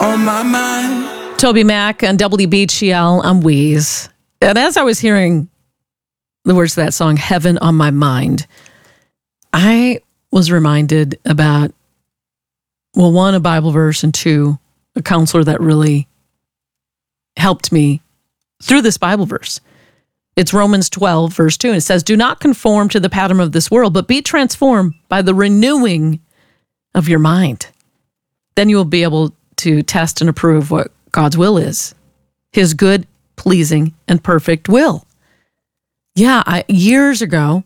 on my mind. Toby Mac and WBGL on Wheeze. And as I was hearing the words of that song, Heaven on My Mind, I was reminded about, well, one, a Bible verse, and two, a counselor that really helped me through this Bible verse. It's Romans 12, verse 2, and it says, do not conform to the pattern of this world, but be transformed by the renewing of your mind. Then you will be able to test and approve what God's will is, his good, pleasing, and perfect will. Yeah, years ago,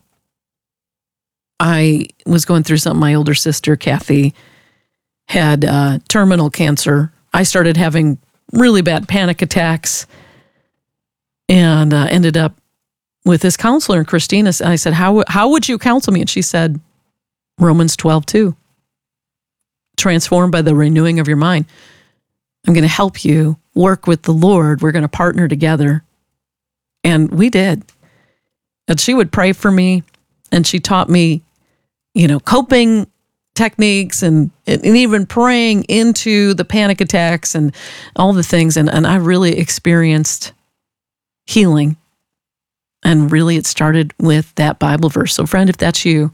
I was going through something. My older sister, Kathy, had terminal cancer. I started having really bad panic attacks and ended up with this counselor, Christina. And I said, how would you counsel me? And she said, Romans 12:2, transformed by the renewing of your mind. I'm going to help you work with the Lord. We're going to partner together. And we did. And she would pray for me, and she taught me, coping techniques and even praying into the panic attacks and all the things. And I really experienced healing. And really it started with that Bible verse. So friend, if that's you,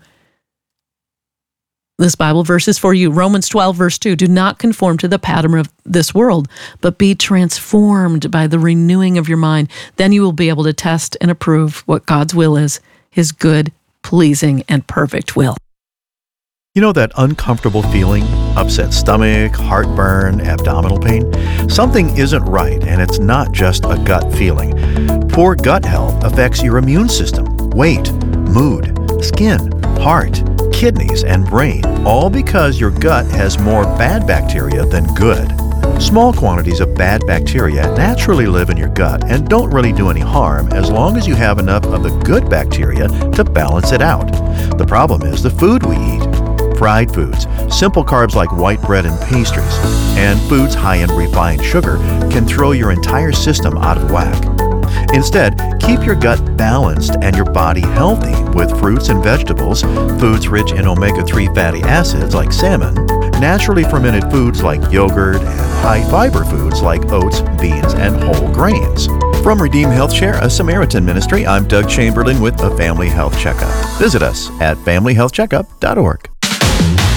this Bible verse is for you. Romans 12, verse 2, do not conform to the pattern of this world, but be transformed by the renewing of your mind. Then you will be able to test and approve what God's will is, his good, pleasing, and perfect will. You know that uncomfortable feeling? Upset stomach, heartburn, abdominal pain? Something isn't right, and it's not just a gut feeling. Poor gut health affects your immune system, weight, mood, skin, heart, kidneys, and brain, all because your gut has more bad bacteria than good. Small quantities of bad bacteria naturally live in your gut and don't really do any harm as long as you have enough of the good bacteria to balance it out. The problem is the food we eat. Fried foods, simple carbs like white bread and pastries, and foods high in refined sugar can throw your entire system out of whack. Instead, keep your gut balanced and your body healthy with fruits and vegetables, foods rich in omega-3 fatty acids like salmon, naturally fermented foods like yogurt, and high-fiber foods like oats, beans, and whole grains. From Redeem Health Share, a Samaritan ministry, I'm Doug Chamberlain with a Family Health Checkup. Visit us at familyhealthcheckup.org.